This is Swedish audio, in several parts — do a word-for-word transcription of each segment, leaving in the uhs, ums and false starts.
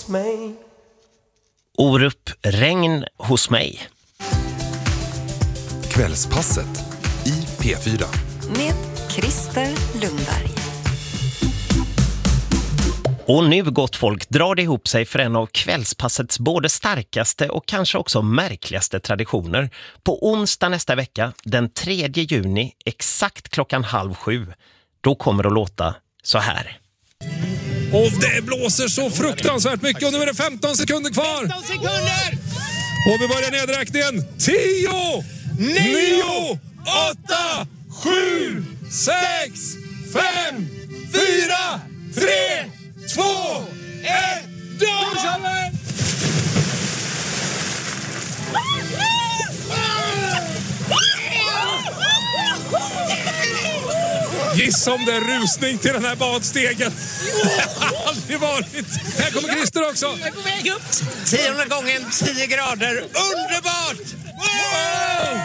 mig. Orup, regn hos mig. Kvällspasset i P fyra. Med Christer Lundberg. Och nu, gott folk, drar det ihop sig för en av kvällspassets både starkaste och kanske också märkligaste traditioner. På onsdag nästa vecka, den tredje juni, exakt klockan halv sju, då kommer det att låta så här. Och det blåser så fruktansvärt mycket och nu är det femton sekunder kvar. femton sekunder! Och vi börjar nedräkningen. tio, nio, åtta, sju, sex, fem, fyra, tre, två, ett, då kör vi! Gissa om det är rusning till den här badstegen. Det har aldrig varit. Här kommer Christer också. Jag är på väg upp. Tionde gången, tio grader. Underbart! Wow!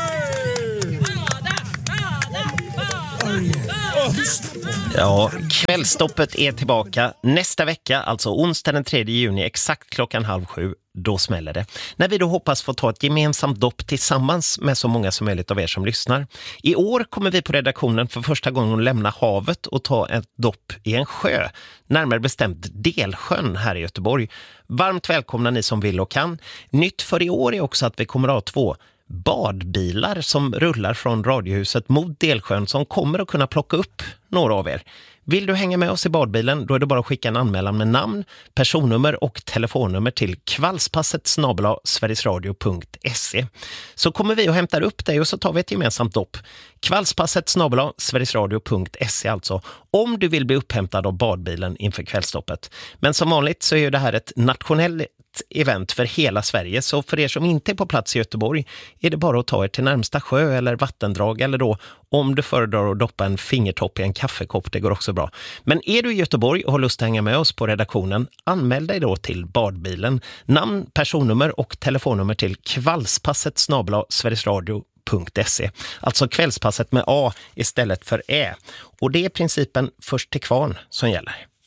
Ja, kvällstoppet är tillbaka nästa vecka, alltså onsdag den tredje juni, exakt klockan halv sju. Då smäller det. När vi då hoppas få ta ett gemensamt dopp tillsammans med så många som möjligt av er som lyssnar. I år kommer vi på redaktionen för första gången att lämna havet och ta ett dopp i en sjö. Närmare bestämt Delsjön här i Göteborg. Varmt välkomna ni som vill och kan. Nytt för i år är också att vi kommer att ha två badbilar som rullar från Radiohuset mot Delsjön som kommer att kunna plocka upp några av er. Vill du hänga med oss i badbilen, då är det bara att skicka en anmälan med namn, personnummer och telefonnummer till kvällspasset snabel-a sverigesradio punkt se. Så kommer vi och hämtar upp dig och så tar vi ett gemensamt dopp. Kvällspasset snabel-a sverigesradio punkt se alltså, om du vill bli upphämtad av badbilen inför kvällstoppet. Men som vanligt så är ju det här ett nationellt event för hela Sverige, så för er som inte är på plats i Göteborg är det bara att ta er till närmsta sjö eller vattendrag, eller då om du föredrar att doppa en fingertopp i en kaffekopp, det går också bra. Men är du i Göteborg och har lust att hänga med oss på redaktionen, anmäl dig då till badbilen. Namn, personnummer och telefonnummer till kvällspasset snabel-a sverigesradio punkt se. Alltså kvällspasset med A istället för Ä. Och det är principen först till kvarn som gäller.